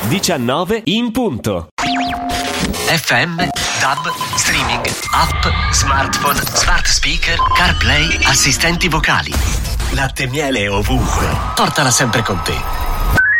19 in punto. FM, DAB, streaming, app, smartphone, smart speaker, CarPlay, assistenti vocali. Latte e miele ovunque. Portala sempre con te.